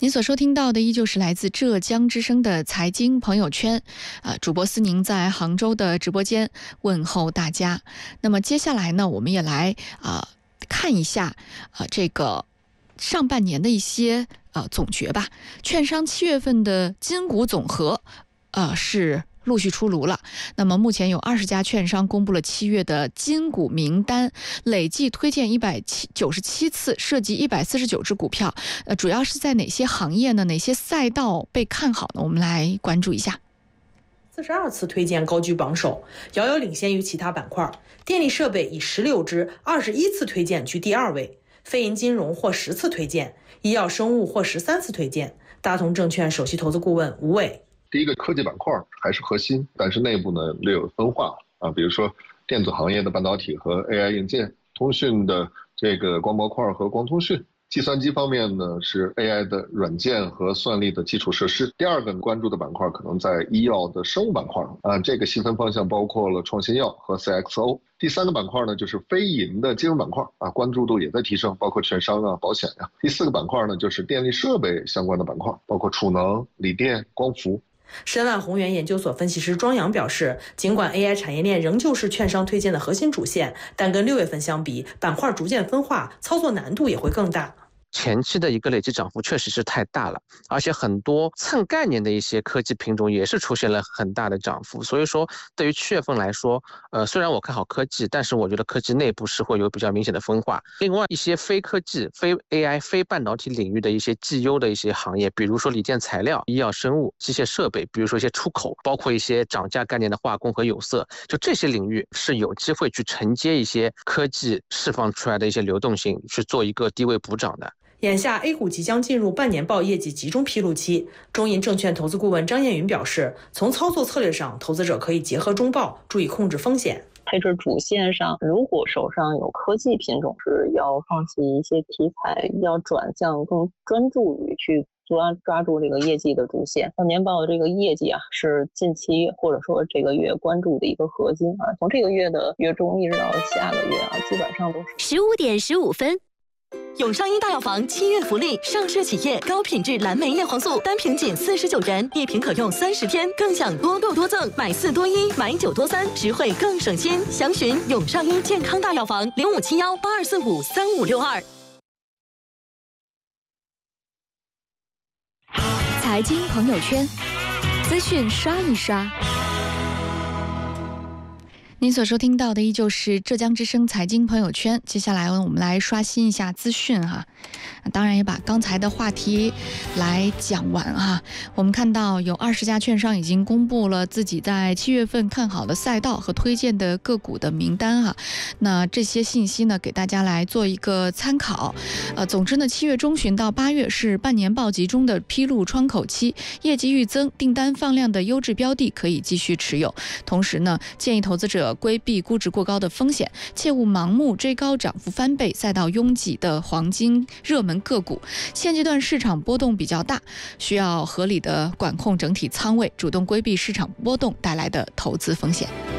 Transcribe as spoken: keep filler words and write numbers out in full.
您所收听到的依旧是来自浙江之声的财经朋友圈，啊，主播思宁在杭州的直播间问候大家。那么接下来呢，我们也来啊、呃、看一下啊、呃、这个上半年的一些呃总结吧。券商七月份的金股总和，呃是陆续出炉了。那么目前有二十家券商公布了七月的金股名单，累计推荐一百九十七次，涉及一百四十九只股票。呃，主要是在哪些行业呢？哪些赛道被看好呢？我们来关注一下。 四十二次推荐高居榜首，遥遥领先于其他板块。电力设备以十六只，二十一次推荐居第二位。非银金融获十次推荐，医药生物获十三次推荐。大同证券首席投资顾问吴伟。 第一个科技板块还是核心，但是内部呢略有分化啊，比如说电子行业的半导体和 A I 硬件，通讯的这个光模块和光通讯，计算机方面呢是 A I 的软件和算力的基础设施。第二个关注的板块可能在医药的生物板块啊，这个细分方向包括了创新药和 C X O。第三个板块呢就是非银的金融板块啊，关注度也在提升，包括券商啊、保险呀、啊。第四个板块呢就是电力设备相关的板块，包括储能、锂电、光伏。 申万宏源研究所分析师庄阳表示，尽管 A I 产业链仍旧是券商推荐的核心主线，但跟六月份相比，板块逐渐分化，操作难度也会更大。 前期的一个累计涨幅确实是太大了，而且很多蹭概念的一些科技品种也是出现了很大的涨幅。所以说对于七月份来说，呃，虽然我看好科技，但是我觉得科技内部是会有比较明显的分化。另外一些非科技、非 A I、非半导体领域的一些绩优的一些行业，比如说锂电材料、医药生物、机械设备，比如说一些出口，包括一些涨价概念的化工和有色，就这些领域是有机会去承接一些科技释放出来的一些流动性，去做一个低位补涨的。 眼下 A 股即将进入半年报业绩集中披露期，中银证券投资顾问张艳云表示，从操作策略上，投资者可以结合中报，注意控制风险。 配置主线上，如果手上有科技品种，是要放弃一些题材，要转向更专注于去抓抓住这个业绩的主线。半年报的这个业绩啊，是近期或者说这个月关注的一个核心啊。从这个月的月中一直到下个月啊，基本上都是十五点十五分。永上一大药房七月福利，上市企业高品质蓝莓叶黄素单瓶仅四十九元，一瓶可用三十天，更享多购多赠，买四多一，买九多三，实惠更省心。详询永上一健康大药房零五七幺八二四五三五六二。 财经朋友圈，资讯刷一刷。您所收听到的依旧是浙江之声财经朋友圈，接下来我们来刷新一下资讯哈，当然也把刚才的话题来讲完哈。我们看到有二十家券商已经公布了自己在七月份看好的赛道和推荐的个股的名单哈。那这些信息呢，给大家来做一个参考。呃，总之呢，七月中旬到八月是半年报集中的披露窗口期，业绩预增、订单放量的优质标的可以继续持有。同时呢，建议投资者规避估值过高的风险，切勿盲目追高涨幅翻倍、赛道拥挤的黄金热门个股。现阶段市场波动比较大，需要合理的管控整体仓位，主动规避市场波动带来的投资风险。